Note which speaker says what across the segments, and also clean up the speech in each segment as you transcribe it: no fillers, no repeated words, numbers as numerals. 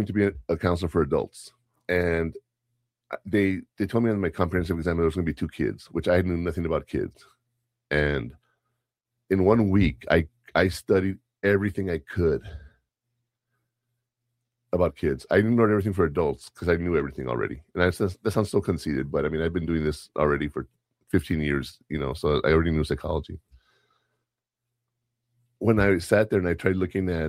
Speaker 1: me to be a counselor for adults, and they told me on my comprehensive exam there was going to be 2 kids, which I knew nothing about kids. And in 1 week, I studied everything I could about kids. I didn't learn everything for adults because I knew everything already. And that sounds so conceited, but I mean, I've been doing this already for 15 years, so I already knew psychology. When I sat there and I tried looking at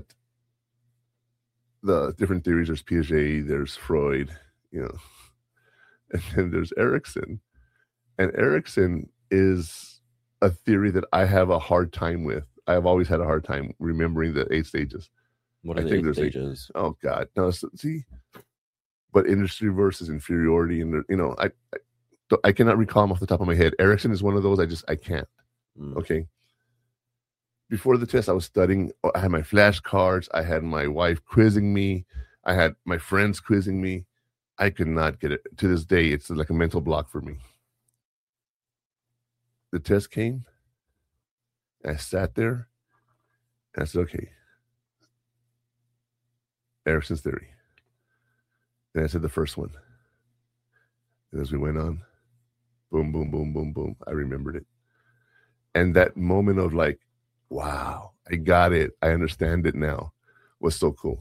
Speaker 1: the different theories, there's Piaget, there's Freud, and then there's Erikson. And Erikson is a theory that I have a hard time with. I have always had a hard time remembering the 8 stages.
Speaker 2: What are the 8 stages?
Speaker 1: Oh God, no! See, but industry versus inferiority, and I cannot recall them off the top of my head. Erikson is one of those. I can't. Okay. Before the test, I was studying. I had my flashcards. I had my wife quizzing me. I had my friends quizzing me. I could not get it. To this day, it's like a mental block for me. The test came. I sat there, and I said, okay, Erikson's theory. And I said the first one. And as we went on, boom, boom, boom, boom, boom, I remembered it. And that moment of like, wow, I got it, I understand it now, was so cool.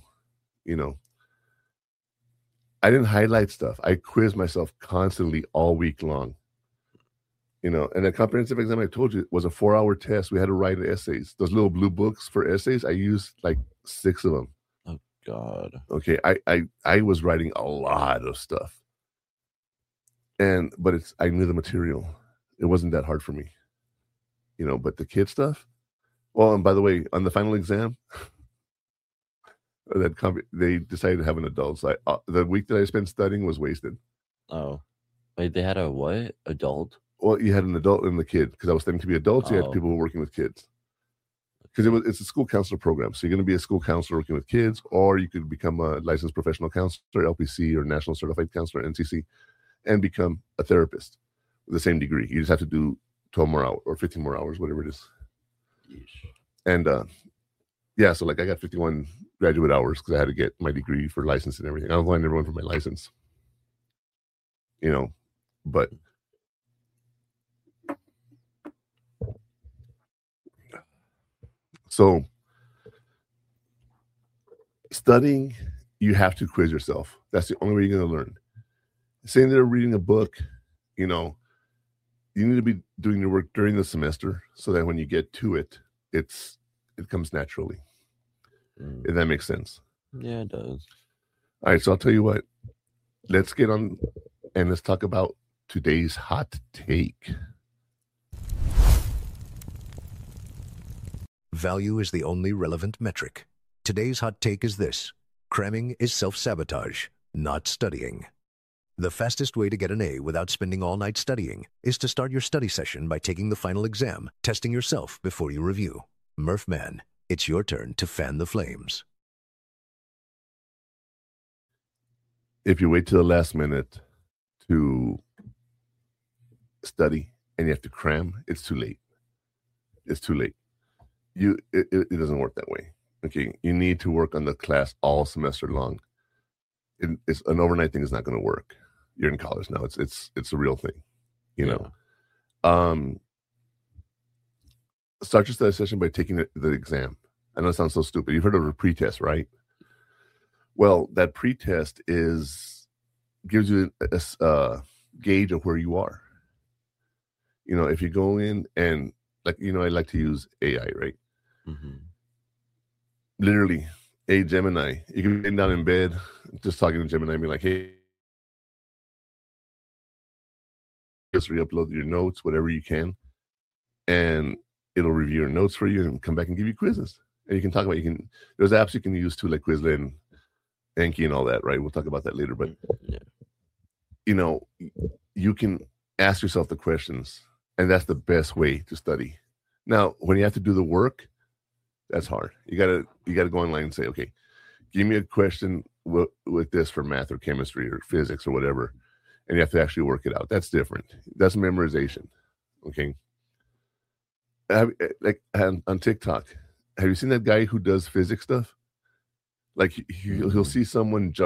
Speaker 1: I didn't highlight stuff. I quizzed myself constantly all week long. And that comprehensive exam I told you was a 4-hour test. We had to write essays. Those little blue books for essays, I used like 6 of them.
Speaker 2: Oh God.
Speaker 1: Okay, I was writing a lot of stuff. But I knew the material. It wasn't that hard for me. But the kid stuff. Well, and by the way, on the final exam, they decided to have an adult. So the week that I spent studying was wasted.
Speaker 2: Oh, wait, they had a what? Adult?
Speaker 1: Well, you had an adult and the kid, because I was studying to be adults. You had people who were working with kids. Because it's a school counselor program. So you're going to be a school counselor working with kids, or you could become a licensed professional counselor, LPC, or National Certified Counselor, NCC, and become a therapist with the same degree. You just have to do 12 more hours or 15 more hours, whatever it is. Yeesh. And so like I got 51 graduate hours because I had to get my degree for license and everything. I never went for my license. But so studying, you have to quiz yourself. That's the only way you're going to learn. Sitting there reading a book, you need to be doing your work during the semester so that when you get to it, it comes naturally. If that makes sense.
Speaker 2: Yeah, it does.
Speaker 1: All right, so I'll tell you what. Let's get on and let's talk about today's hot take.
Speaker 3: Value is the only relevant metric. Today's hot take is this: cramming is self-sabotage, not studying. The fastest way to get an A without spending all night studying is to start your study session by taking the final exam, testing yourself before you review. Murph Man, it's your turn to fan the flames.
Speaker 1: If you wait till the last minute to study and you have to cram, it's too late. It's too late. It doesn't work that way. Okay, you need to work on the class all semester long. It's an overnight thing is not going to work. You're in college now. It's a real thing, you know. Start your study session by taking the exam. I know it sounds so stupid. You've heard of a pretest, right? Well, that pretest gives you a gauge of where you are. If you go in and I like to use AI, right?
Speaker 2: Mm-hmm.
Speaker 1: Literally, hey, Gemini, you can be down in bed, just talking to Gemini, and be like, hey, just re-upload your notes, whatever you can, and it'll review your notes for you and come back and give you quizzes. And you can talk about, there's apps you can use too, like Quizlet and Anki and all that, right? We'll talk about that later. But, you can ask yourself the questions, and that's the best way to study. Now, when you have to do the work, that's hard. You gotta go online and say, okay, give me a question with this for math or chemistry or physics or whatever, and you have to actually work it out. That's different. That's memorization. Okay. Like on TikTok, have you seen that guy who does physics stuff? Like he'll see someone jump